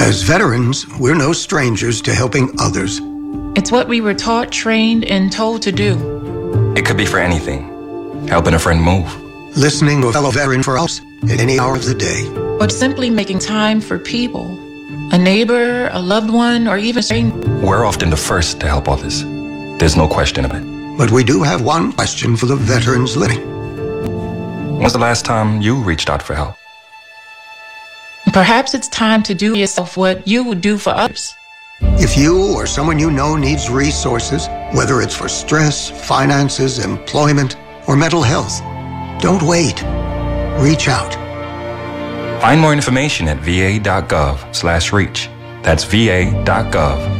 As veterans, we're no strangers to helping others. It's what we were taught, trained, and told to do. It could be for anything. Helping a friend move. Listening to a fellow veteran for us at any hour of the day. Or simply making time for people. A neighbor, a loved one, or even a stranger. We're often the first to help others. There's no question of it. But we do have one question for the veterans living. When's the last time you reached out for help? Perhaps it's time to do yourself what you would do for others. If you or someone you know needs resources, whether it's for stress, finances, employment, or mental health, don't wait. Reach out. Find more information at va.gov/reach. That's va.gov/reach.